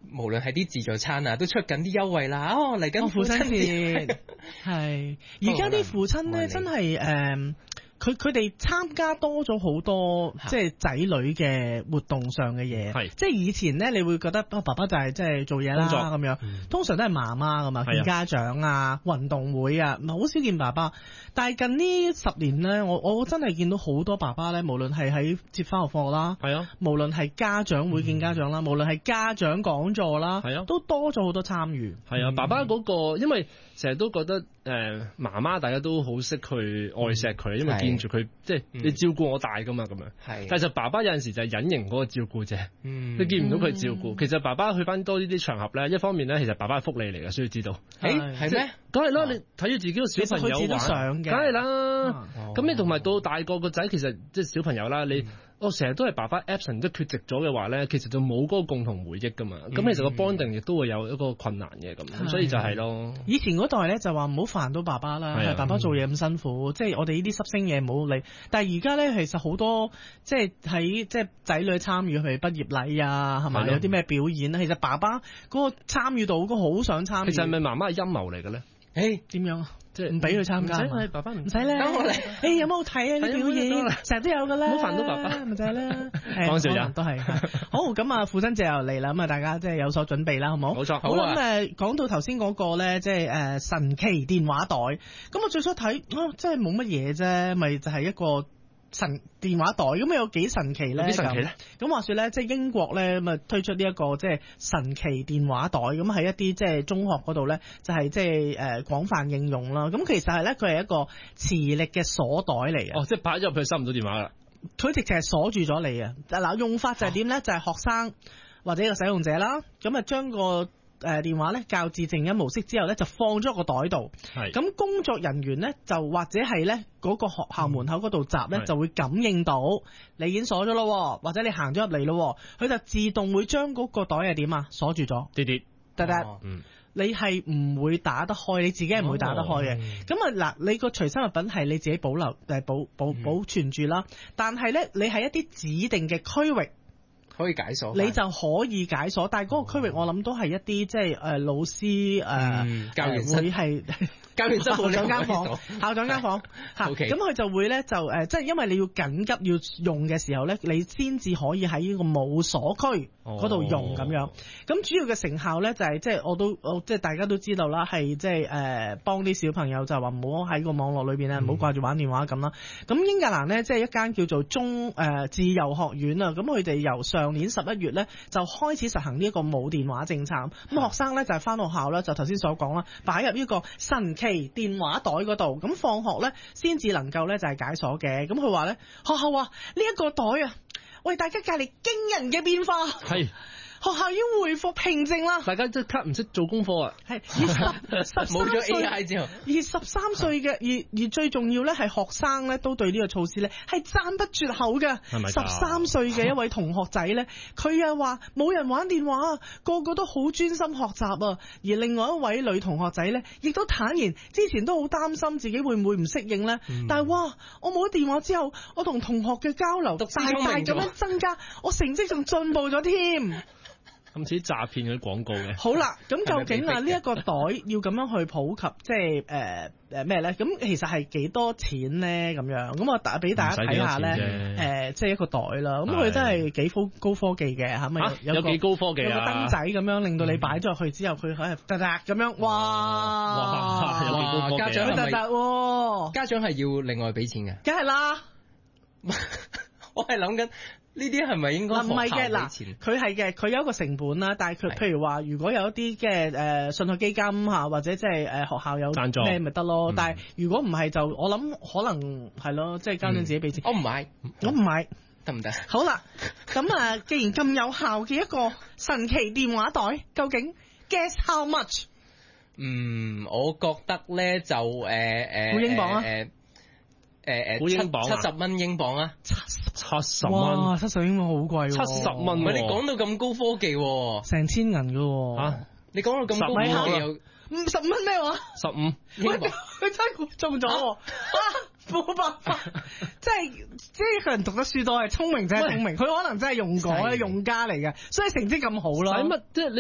無論係啲自助餐啊，都出緊啲優惠啦。嚟緊父親節係，而家啲父親咧真係佢哋參加多咗好多即係仔女嘅活動上嘅嘢，即係以前咧你會覺得爸爸就係即係做嘢啦咁樣，通常都係媽媽㗎嘛，見家長啊、運動會啊，好少見爸爸。但係近呢10年咧，我真係見到好多爸爸咧，無論係喺接翻學課啦，無論係家長會見家長啦，無論係家長講座啦，都多咗好多參與。係啊， 爸爸嗰個，因為成日都覺得媽媽大家都好識去愛錫佢，因為見住佢即係你照顧我大噶嘛咁樣。但係就爸爸有陣時就係隱形嗰個照顧者，你見唔到佢照顧。其實爸爸去翻多呢啲場合咧，一方面咧，其實爸爸係福利嚟嘅，需要知道。 係咩？ 梗係啦，你睇住自己個小朋友玩，梗係啦。咁你同埋到大個仔，其實即係小朋友啦，你成日都係爸爸 absent 都缺席咗嘅話咧，其實就冇嗰個共同回憶噶嘛。咁其實個 bonding 亦都會有一個困難嘅咁，所以就係咯。 以前嗰代咧就話唔好煩到爸爸啦，係爸爸做嘢咁辛苦，即係我哋呢啲濕星嘢唔好理。但係而家咧其實好多即係喺即係仔女參與佢畢業禮啊，係咪有啲咩表演咧？其實爸爸嗰個參與度，嗰個好想參與。 其實係咪媽媽係陰謀嚟嘅咧？ 點樣啊？即係唔俾佢參加， 唔使爸爸唔使咧。等我嚟。有冇好睇啊？啲表演成日都有噶啦， 唔好煩到爸爸， 咪就係啦。 講笑啫， 都係。好，咁啊，父親節又嚟啦，咁啊，大家即係有所準備啦，好唔好？ 冇錯。 好啦，咁講到頭先嗰個咧，即係神奇電話袋。咁我最初睇，真係冇乜嘢啫，咪就係一個神電話袋，咁有幾神奇咧？ 幾神奇咧？ 咁話說咧，即係英國咧咁啊推出呢一個即係神奇電話袋，咁喺一啲即係中學嗰度咧，就係即係廣泛應用啦。咁其實係咧，佢係一個磁力嘅鎖袋嚟嘅。 即係擺咗入去收唔到電話啦。 佢直情係鎖住咗你啊！嗱，用法就係點咧？就係學生或者個使用者啦，咁啊將個電話咧校至靜音模式之後咧，就放咗個袋度。咁工作人員咧就或者係咧嗰個學校門口嗰度閘咧就會感應到你已經鎖咗咯，或者你行咗入嚟咯，佢就自動會將嗰個袋係點啊鎖住咗。你係唔會打得開，你自己係唔會打得開嘅。咁啊嗱，你個隨身物品係你自己保留保存住啦。但係咧，你係一啲指定嘅區域。 可以解鎖， 你就可以解鎖，但係嗰個區域我諗都係一啲即係老師教員室會係教員室校長間房，校長間房嚇。咁佢就會咧就即係因為你要緊急要用嘅時候咧，你先至可以喺呢個冇鎖區嗰度用咁樣。咁主要嘅成效咧就係即係我即係大家都知道啦，係即係幫啲小朋友就話唔好喺個網絡裏邊咧，唔好掛住玩電話咁啦。咁英格蘭咧即係一間叫做自由學院啊，咁佢哋由上年11月咧就開始實行呢一個冇電話政策，咁學生咧就係翻學校咧就頭先所講啦，擺入呢個神奇電話袋嗰度，咁放學咧先至能夠咧就係解鎖嘅。咁佢話咧學校話呢一個袋啊，為大家帶嚟驚人嘅變化。係。學校已經恢復平靜啦， 大家即刻唔識做功課啊！ 係冇咗 AI 之後， 而13歲嘅而最重要咧係學生咧都對呢個措施咧係讚不絕口嘅。13歲嘅一位同學仔咧，佢又話冇人玩電話，個個都好專心學習啊。而另外一位女同學仔咧，亦都坦言之前都好擔心自己會唔會唔適應咧。但係哇，我冇咗電話之後，我同同學嘅交流大大咁樣增加，我成績仲進步咗添。 咁似詐騙嗰啲廣告嘅。 好啦，咁究竟啊呢一個袋要咁樣去普及，即係咩咧？咁其實係幾多錢咧？咁樣咁我俾大家睇下咧，即係一個袋啦。咁佢真係幾高科技嘅，係咪？ 有幾高科技啊？ 有個燈仔咁樣令到你擺咗入去之後，佢可以得咁樣。哇！ 有幾高科技啊？ 家長係咪？家長係要另外俾錢嘅？ 梗係啦。 我係諗緊。呢啲係咪應該學校俾錢？唔係嘅，嗱，佢係嘅，佢有一個成本啦。但係佢譬如話，如果有一啲嘅信託基金嚇，或者即係學校有贊助咩咪得咯。但係如果唔係就我諗可能係咯，即係家長自己俾錢。我唔買，得唔得？好啦，咁啊，既然咁有效嘅一個神奇電話袋，究竟 guess how much？我覺得咧就好英鎊啊 ，70蚊英鎊啊 ，70蚊， 哇，70英鎊好貴喎 ，70蚊， 唔係你講到咁高科技喎， 成千銀㗎喎， 你講到咁高科技又 50蚊咩話 ？15 英鎊，佢真係估中咗喎，冇辦法，即係一個人讀得書多係聰明真係聰明，佢可能真係用過咧用家嚟嘅，所以成績咁好咯。 使乜即係